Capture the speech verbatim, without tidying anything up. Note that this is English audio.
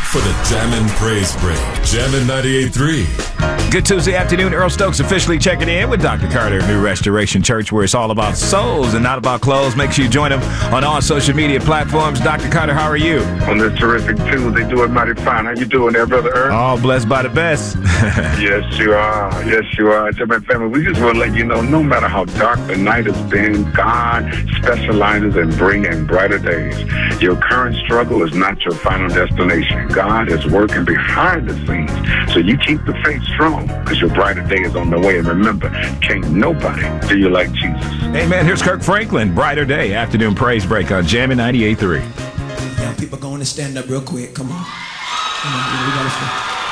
for the Jammin' Praise Break. Jammin' ninety-eight point three. Good Tuesday afternoon. Earl Stokes officially checking in with Doctor Carter of New Restoration Church, where it's all about souls and not about clothes. Make sure you join him on all social media platforms. Doctor Carter, how are you? On this terrific Tuesday, doing mighty fine. How you doing there, Brother Earl? All blessed by the best. Yes, you are. Yes, you are. So, my family, we just want to let you know, no matter how dark the night has been, God specializes in bringing brighter days. Your current struggle is not your final destination. God is working behind the scenes. So you keep the faith strong, because your brighter day is on the way. And remember, can't nobody do you like Jesus. Amen. Here's Kirk Franklin. Brighter Day. Afternoon Praise Break on Jammin' ninety-eight point three. Young people going to stand up real quick. Come on. Come on. We gotta stand.